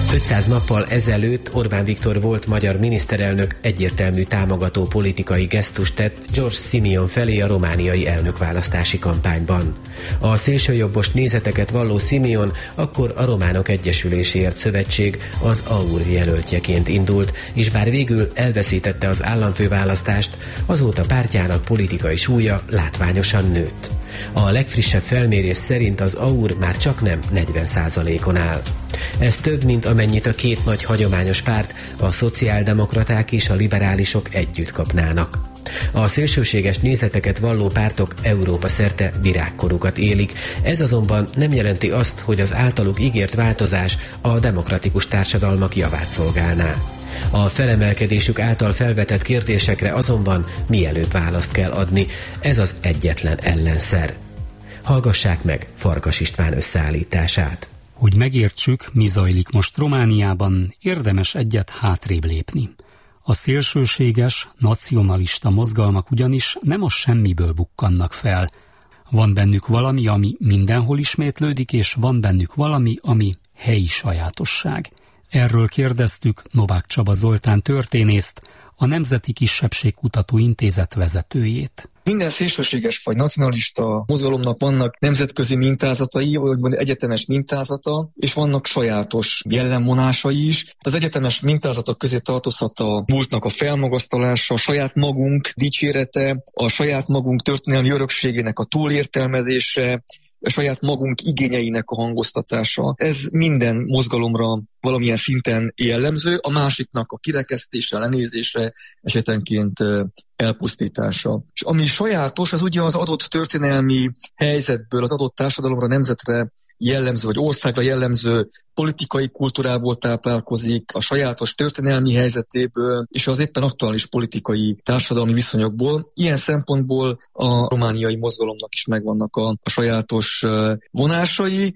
500 nappal ezelőtt Orbán Viktor volt magyar miniszterelnök egyértelmű támogató politikai gesztust tett George Simeon felé a romániai elnökválasztási kampányban. A szélsőjobbos nézeteket valló Simeon akkor a Románok Egyesüléséért Szövetség, az AUR jelöltjeként indult, és bár végül elveszítette az államfőválasztást, azóta pártjának politikai súlya látványosan nőtt. A legfrissebb felmérés szerint az AUR már csaknem 40%-on áll. Ez több, mint amennyit a két nagy hagyományos párt, a szociáldemokraták és a liberálisok együtt kapnának. A szélsőséges nézeteket valló pártok Európa szerte virágkorukat élik, ez azonban nem jelenti azt, hogy az általuk ígért változás a demokratikus társadalmak javát szolgálná. A felemelkedésük által felvetett kérdésekre azonban mielőbb választ kell adni, ez az egyetlen ellenszer. Hallgassák meg Farkas István összeállítását. Hogy megértsük, mi zajlik most Romániában, érdemes egyet hátrébb lépni. A szélsőséges, nacionalista mozgalmak ugyanis nem a semmiből bukkannak fel. Van bennük valami, ami mindenhol ismétlődik, és van bennük valami, ami helyi sajátosság. Erről kérdeztük Novák Csaba Zoltán történészt, a Nemzeti Kisebbségkutató Intézet vezetőjét. Minden szélsőséges vagy nacionalista mozgalomnak vannak nemzetközi mintázatai, vagy egyetemes mintázata, és vannak sajátos jellemvonásai is. Az egyetemes mintázatok közé tartozhat a múltnak a felmagasztalása, a saját magunk dicsérete, a saját magunk történelmi örökségének a túlértelmezése, a saját magunk igényeinek a hangoztatása. Ez minden mozgalomra valamilyen szinten jellemző, a másiknak a kirekesztése, lenézése, esetenként elpusztítása. És ami sajátos, az ugye az adott történelmi helyzetből, az adott társadalomra, nemzetre jellemző, vagy országra jellemző politikai kultúrából táplálkozik, a sajátos történelmi helyzetéből, és az éppen aktuális politikai társadalmi viszonyokból. Ilyen szempontból a romániai mozgalomnak is megvannak a sajátos vonásai,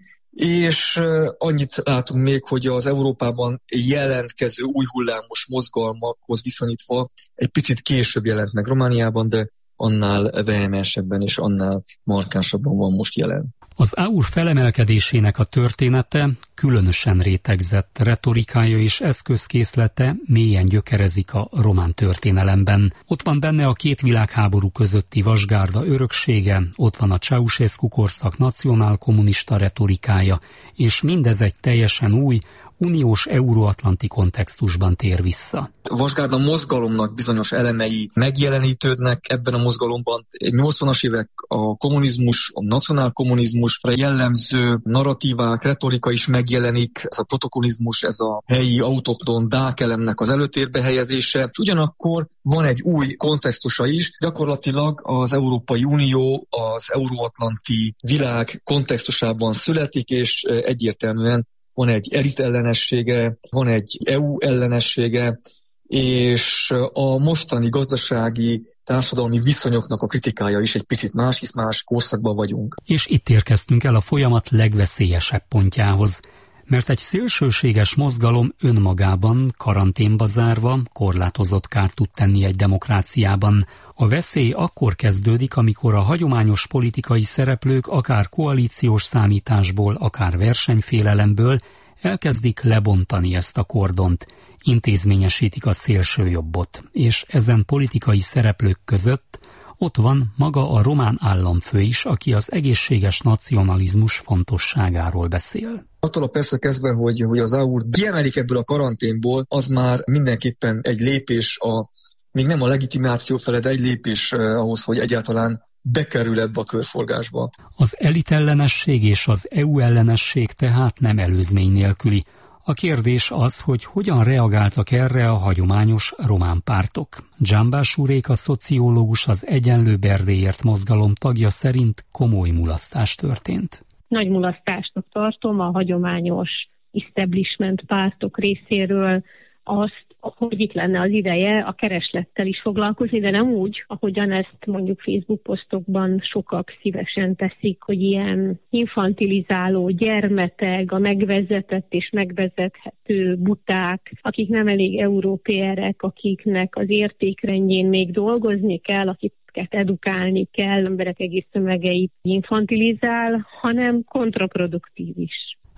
és annyit látunk még, hogy az Európában jelentkező új hullámos mozgalmakhoz viszonyítva egy picit később jelent meg Romániában, de annál vehemensebben és annál markánsabban van most jelen. Az AUR felemelkedésének a története különösen rétegzett, retorikája és eszközkészlete mélyen gyökerezik a román történelemben. Ott van benne a két világháború közötti vasgárda öröksége, ott van a Ceausescu korszak nacionálkommunista retorikája, és mindez egy teljesen új, uniós euróatlanti kontextusban tér vissza. A vasgárda mozgalomnak bizonyos elemei megjelenítődnek ebben a mozgalomban. 80-as évek a kommunizmus, a nacionálkommunizmusra jellemző narratívák, retorika is megjelenik. Ez a protokonizmus, ez a helyi autokton dákelemnek az előtérbe helyezése. És ugyanakkor van egy új kontextusa is. Gyakorlatilag az Európai Unió az euróatlanti világ kontextusában születik, és egyértelműen van egy elit ellenessége, van egy EU ellenessége, és a mostani gazdasági, társadalmi viszonyoknak a kritikája is egy picit más, hisz más korszakban vagyunk. És itt érkeztünk el a folyamat legveszélyesebb pontjához, mert egy szélsőséges mozgalom önmagában, karanténba zárva, korlátozott kárt tud tenni egy demokráciában. A veszély akkor kezdődik, amikor a hagyományos politikai szereplők akár koalíciós számításból, akár versenyfélelemből elkezdik lebontani ezt a kordont, intézményesítik a szélsőjobbot, és ezen politikai szereplők között ott van maga a román államfő is, aki az egészséges nacionalizmus fontosságáról beszél. Attól persze kezdve, hogy az AUR kiemelik ebből a karanténból, az már mindenképpen egy lépés még nem a legitimáció fele, de egy lépés ahhoz, hogy egyáltalán bekerül ebbe a körforgásba. Az elitellenesség és az EU ellenesség tehát nem előzmény nélküli. A kérdés az, hogy hogyan reagáltak erre a hagyományos román pártok. Dzsambás úrék, a szociológus, az Egyenlő Berdélyért mozgalom tagja szerint komoly mulasztás történt. Nagy mulasztásnak tartom a hagyományos establishment pártok részéről azt, hogy itt lenne az ideje a kereslettel is foglalkozni, de nem úgy, ahogyan ezt mondjuk Facebook posztokban sokak szívesen teszik, hogy ilyen infantilizáló gyermeteg, a megvezetett és megvezethető buták, akik nem elég európérek, akiknek az értékrendjén még dolgozni kell, akiket edukálni kell, emberek egész tömegeit infantilizál, hanem kontraproduktív is.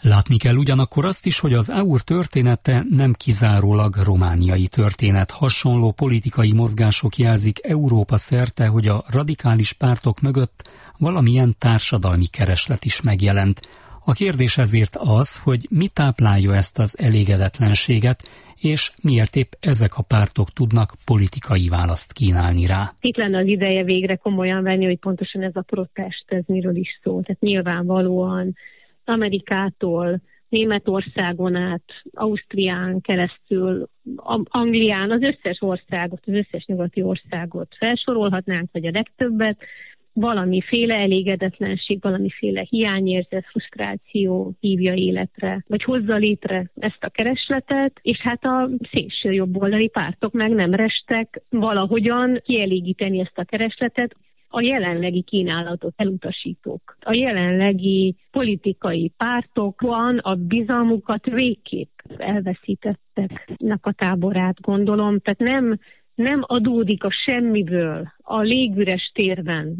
Látni kell ugyanakkor azt is, hogy az AUR története nem kizárólag romániai történet. Hasonló politikai mozgások jelzik Európa szerte, hogy a radikális pártok mögött valamilyen társadalmi kereslet is megjelent. A kérdés ezért az, hogy mi táplálja ezt az elégedetlenséget, és miért épp ezek a pártok tudnak politikai választ kínálni rá. Itt lenne az ideje végre komolyan venni, hogy pontosan ez a protest, ez miről is szól. Tehát nyilvánvalóan Amerikától, Németországon át, Ausztrián keresztül, Anglián, az összes országot, az összes nyugati országot felsorolhatnánk, vagy a legtöbbet, valamiféle elégedetlenség, valamiféle hiányérzet, frusztráció hívja életre, vagy hozza létre ezt a keresletet, és hát a szélső jobboldali pártok meg nem restek valahogyan kielégíteni ezt a keresletet. A jelenlegi kínálatot elutasítók. A jelenlegi politikai pártokban a bizalmukat végképp elveszítetteknek a táborát, gondolom. Tehát nem adódik a semmiből a légüres térben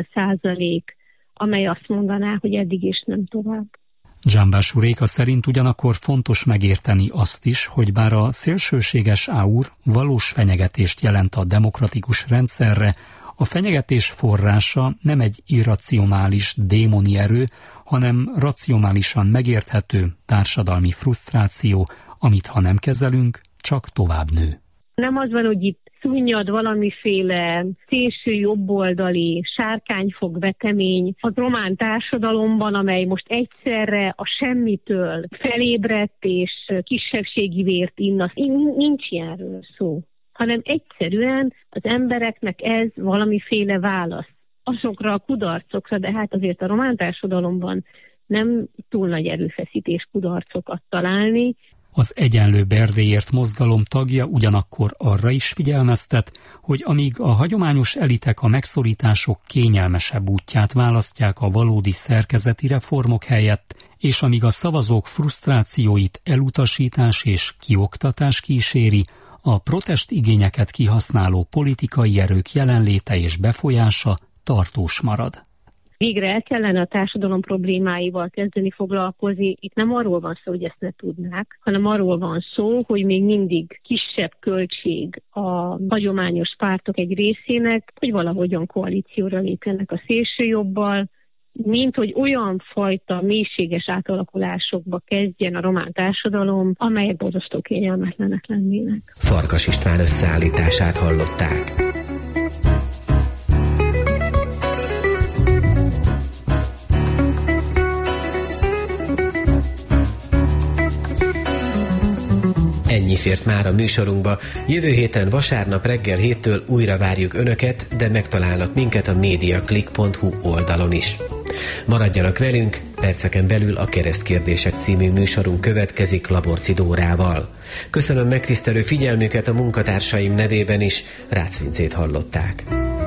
40%, amely azt mondaná, hogy eddig és nem tovább. Dzsambás Uréka szerint ugyanakkor fontos megérteni azt is, hogy bár a szélsőséges AUR valós fenyegetést jelent a demokratikus rendszerre, a fenyegetés forrása nem egy irracionális démoni erő, hanem racionálisan megérthető társadalmi frusztráció, amit ha nem kezelünk, csak tovább nő. Nem az van, hogy itt szunnyad valamiféle szélső jobboldali sárkányfog vetemény az román társadalomban, amely most egyszerre a semmitől felébredt és kisebbségi vért inna. Nincs ilyenről szó, hanem egyszerűen az embereknek ez valamiféle válasz azokra a kudarcokra, de hát azért a román társadalomban nem túl nagy erőfeszítés kudarcokat találni. Az Egyenlő Berdélyért mozgalom tagja ugyanakkor arra is figyelmeztet, hogy amíg a hagyományos elitek a megszorítások kényelmesebb útját választják a valódi szerkezeti reformok helyett, és amíg a szavazók frusztrációit elutasítás és kioktatás kíséri, a protest igényeket kihasználó politikai erők jelenléte és befolyása tartós marad. Végre el kellene a társadalom problémáival kezdeni foglalkozni. Itt nem arról van szó, hogy ezt ne tudnák, hanem arról van szó, hogy még mindig kisebb költség a hagyományos pártok egy részének, hogy valahogyan koalícióra lépjenek a szélsőjobbal, mint hogy olyan fajta mélységes átalakulásokba kezdjen a román társadalom, amelyek borzasztó kényelmetlenek lennének. Farkas István összeállítását hallották. Ennyi fért már a műsorunkba. Jövő héten vasárnap reggel 7-től újra várjuk Önöket, de megtalálnak minket a mediaclick.hu oldalon is. Maradjanak velünk, perceken belül a Keresztkérdések című műsorunk következik Laborci Dórával. Köszönöm megtisztelő figyelmüket a munkatársaim nevében is, Rácz Vincét hallották.